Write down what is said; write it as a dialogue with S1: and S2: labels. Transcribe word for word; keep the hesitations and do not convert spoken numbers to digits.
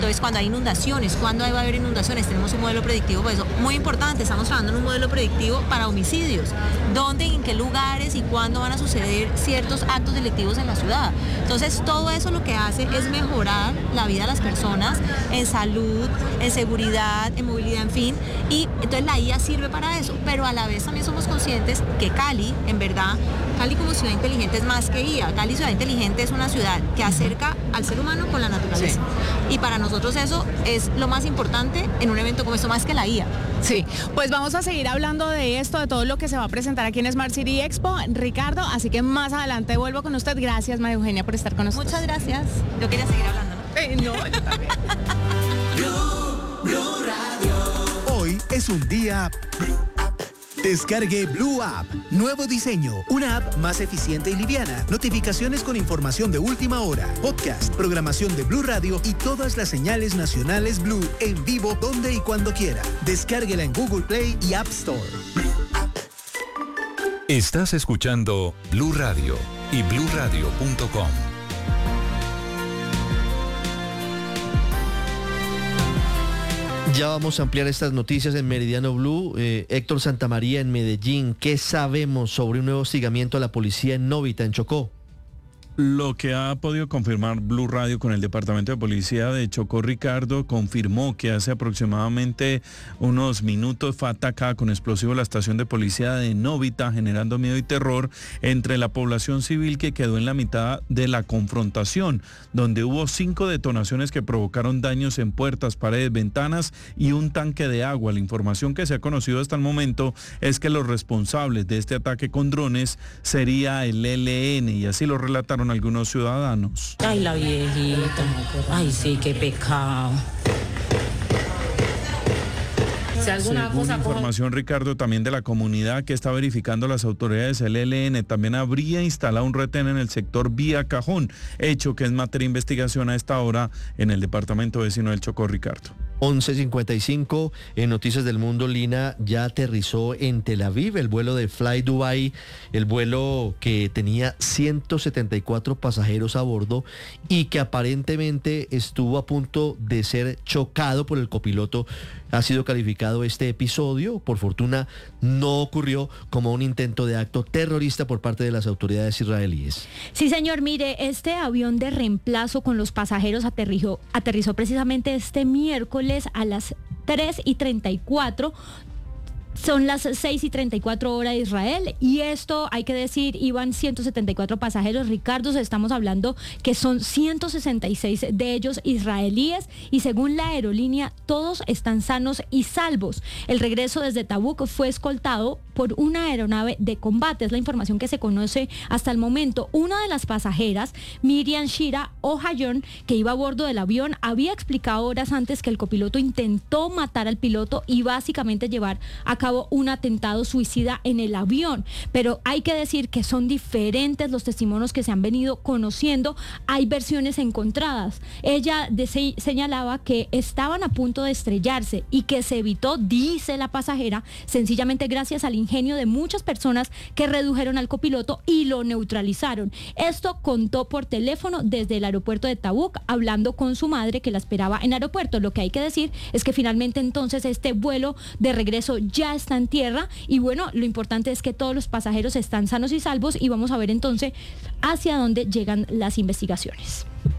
S1: Entonces, cuando hay inundaciones, cuando va a haber inundaciones, tenemos un modelo predictivo, por eso, muy importante, estamos trabajando en un modelo predictivo para homicidios, dónde, en qué lugares y cuándo van a suceder ciertos actos delictivos en la ciudad. Entonces, todo eso lo que hace es mejorar la vida de las personas en salud, en seguridad, en movilidad, en fin, y entonces la I A sirve para eso, pero a la vez también somos conscientes que Cali, en verdad, Cali como ciudad inteligente es más que I A. Cali ciudad inteligente es una ciudad que acerca al ser humano con la naturaleza. Sí. Y para nosotros eso es lo más importante en un evento como esto, más que la I A.
S2: Sí, pues vamos a seguir hablando de esto, de todo lo que se va a presentar aquí en Smart City Expo, Ricardo, así que más adelante vuelvo con usted. Gracias, María Eugenia, por estar con nosotros.
S1: Muchas gracias. Yo quería seguir hablando, ¿no?
S2: Eh, no, yo también.
S3: Blue, Blue Radio. Hoy es un día... Descargue Blue App. Nuevo diseño. Una app más eficiente y liviana. Notificaciones con información de última hora. Podcast, programación de Blue Radio y todas las señales nacionales Blue en vivo donde y cuando quiera. Descárguela en Google Play y App Store.
S4: Estás escuchando Blue Radio y blue radio punto com.
S5: Ya vamos a ampliar estas noticias en Meridiano Blue. Eh, Héctor Santamaría en Medellín. ¿Qué sabemos sobre un nuevo hostigamiento a la policía en Novita, en Chocó?
S6: Lo que ha podido confirmar Blue Radio con el Departamento de Policía de Chocó, Ricardo, confirmó que hace aproximadamente unos minutos fue atacada con explosivo la estación de policía de Novita, generando miedo y terror entre la población civil que quedó en la mitad de la confrontación, donde hubo cinco detonaciones que provocaron daños en puertas, paredes, ventanas y un tanque de agua. La información que se ha conocido hasta el momento es que los responsables de este ataque con drones sería el E L N, y así lo relataron algunos ciudadanos.
S7: Ay, la viejita. Ay, sí, qué pecado. Si alguna
S6: Según
S7: cosa
S6: información, como... Ricardo, también de la comunidad que está verificando las autoridades, el E L N también habría instalado un retén en el sector Vía Cajón, hecho que es materia de investigación a esta hora en el departamento vecino del Chocó, Ricardo.
S5: once cincuenta y cinco, en Noticias del Mundo, Lina ya aterrizó en Tel Aviv el vuelo de Fly Dubai, el vuelo que tenía ciento setenta y cuatro pasajeros a bordo y que aparentemente estuvo a punto de ser chocado por el copiloto. Ha sido calificado este episodio, por fortuna no ocurrió, como un intento de acto terrorista por parte de las autoridades israelíes.
S8: Sí, señor, mire, este avión de reemplazo con los pasajeros aterrizó, aterrizó precisamente este miércoles a las tres y treinta y cuatro. Son las seis y treinta y cuatro horas de Israel, y esto hay que decir, iban ciento setenta y cuatro pasajeros, Ricardo, estamos hablando que son ciento sesenta y seis de ellos israelíes, y según la aerolínea todos están sanos y salvos. El regreso desde Tabuk fue escoltado por una aeronave de combate, es la información que se conoce hasta el momento. Una de las pasajeras, Miriam Shira Ohayon, que iba a bordo del avión, había explicado horas antes que el copiloto intentó matar al piloto y básicamente llevar a cabo un atentado suicida en el avión, pero hay que decir que son diferentes los testimonios que se han venido conociendo, hay versiones encontradas. Ella de, señalaba que estaban a punto de estrellarse y que se evitó, dice la pasajera, sencillamente gracias al ingenio de muchas personas que redujeron al copiloto y lo neutralizaron. Esto contó por teléfono desde el aeropuerto de Tabuk, hablando con su madre que la esperaba en el aeropuerto. Lo que hay que decir es que finalmente entonces este vuelo de regreso ya está en tierra, y bueno, lo importante es que todos los pasajeros están sanos y salvos, y vamos a ver entonces hacia dónde llegan las investigaciones.